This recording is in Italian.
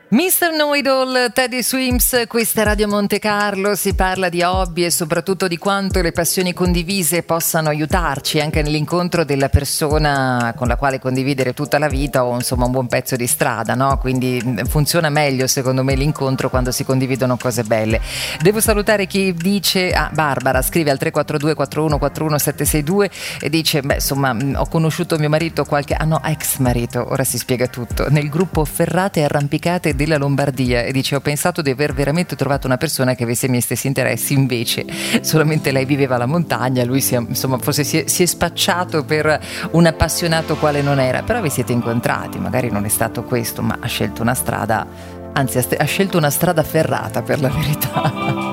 Mr. Know-It-All, Teddy Swims, questa è Radio Monte Carlo, si parla di hobby e soprattutto di quanto le passioni condivise possano aiutarci anche nell'incontro della persona con la quale condividere tutta la vita o insomma un buon pezzo di strada, no? Quindi funziona meglio secondo me l'incontro quando si condividono cose belle. Devo salutare chi dice, Barbara scrive al 342 41 41 762 e dice, ho conosciuto mio marito ex marito, ora si spiega tutto, nel gruppo Ferrate Arrampicate della Lombardia, e dice: ho pensato di aver veramente trovato una persona che avesse i miei stessi interessi, invece solamente lei viveva alla montagna, lui si è spacciato per un appassionato quale non era, però vi siete incontrati, magari non è stato questo, ma ha scelto una strada, anzi ha scelto una strada ferrata, per la verità.